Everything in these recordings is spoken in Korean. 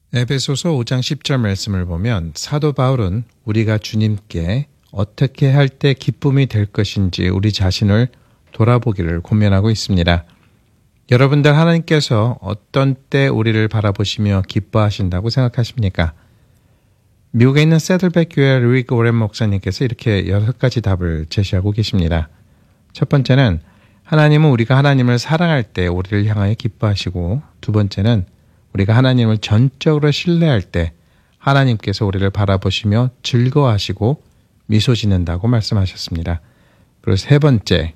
에베소서 5장 10절 말씀을 보면 사도 바울은 우리가 주님께 어떻게 할 때 기쁨이 될 것인지 우리 자신을 돌아보기를 권면하고 있습니다. 여러분들 하나님께서 어떤 때 우리를 바라보시며 기뻐하신다고 생각하십니까? 미국에 있는 세들백 교회 루이크 오렌 목사님께서 이렇게 6가지 답을 제시하고 계십니다. 첫 번째는 하나님은 우리가 하나님을 사랑할 때 우리를 향하여 기뻐하시고, 두 번째는 우리가 하나님을 전적으로 신뢰할 때 하나님께서 우리를 바라보시며 즐거워하시고 미소 짓는다고 말씀하셨습니다. 그리고 세 번째,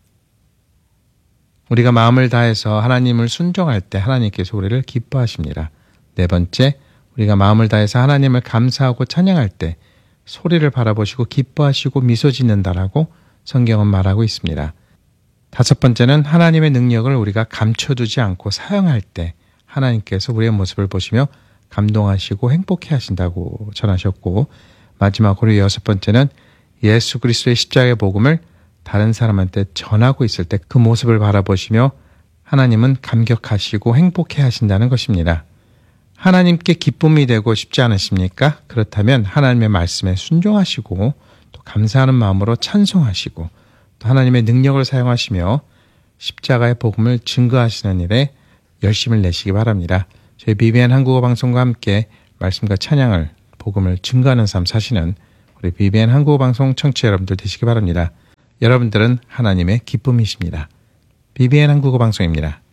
우리가 마음을 다해서 하나님을 순종할 때 하나님께서 우리를 기뻐하십니다. 네 번째, 우리가 마음을 다해서 하나님을 감사하고 찬양할 때 소리를 바라보시고 기뻐하시고 미소 짓는다라고 성경은 말하고 있습니다. 다섯 번째는 하나님의 능력을 우리가 감춰두지 않고 사용할 때 하나님께서 우리의 모습을 보시며 감동하시고 행복해 하신다고 전하셨고, 마지막으로 여섯 번째는 예수 그리스도의 십자가의 복음을 다른 사람한테 전하고 있을 때 그 모습을 바라보시며 하나님은 감격하시고 행복해 하신다는 것입니다. 하나님께 기쁨이 되고 싶지 않으십니까? 그렇다면 하나님의 말씀에 순종하시고 또 감사하는 마음으로 찬송하시고 또 하나님의 능력을 사용하시며 십자가의 복음을 증거하시는 일에 열심을 내시기 바랍니다. 저희 BBN 한국어 방송과 함께 말씀과 찬양을, 복음을 증거하는 삶 사시는 우리 BBN 한국어 방송 청취자 여러분들 되시기 바랍니다. 여러분들은 하나님의 기쁨이십니다. BBN 한국어 방송입니다.